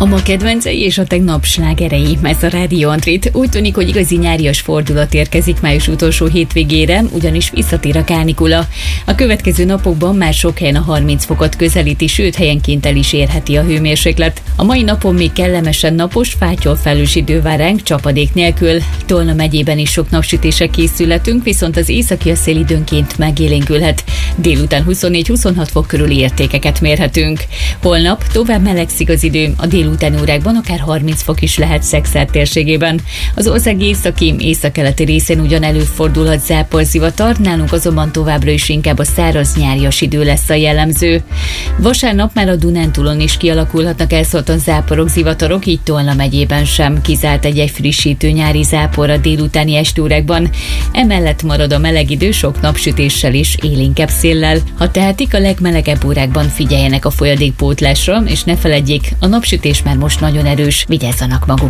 A ma kedvencei és a tegnap slágerei, ez a Rádió Antrit. Úgy tűnik, hogy igazi nyárias fordulat érkezik május utolsó hétvégére, ugyanis visszatér a kánikula. A következő napokban már sok helyen a 30 fokot közelíti, sőt helyenként el is érheti a hőmérséklet. A mai napon még kellemesen napos, fátyolfelhős idő vár ránk csapadék nélkül. Tolna megyében is sok napsütésre készületünk, viszont az északi szél időnként megélénkülhet. Délután 24-26 fok körüli értékeket mérhetünk. Holnap tovább melegszik az idő, a délután órákban akár 30 fok is lehet Szekszárd térségében. Az ország északi, északkeleti részén ugyan előfordulhat záporzivatar, nálunk azonban továbbra is inkább a száraz nyárias idő lesz a jellemző. Vasárnap már a Dunántúlon is kialakulhatnak elszórtan záporok, zivatarok, így Tolna megyében sem kizárt egy frissítő nyári zápor a délutáni estórákban. Emellett marad a meleg idő sok napsütéssel és élénkebb széllel. Ha tehetik, a legmelegebb órákban figyeljenek a folyadékpótlásra, és ne feledjék, a napsütés már most nagyon erős, vigyázzanak magukra.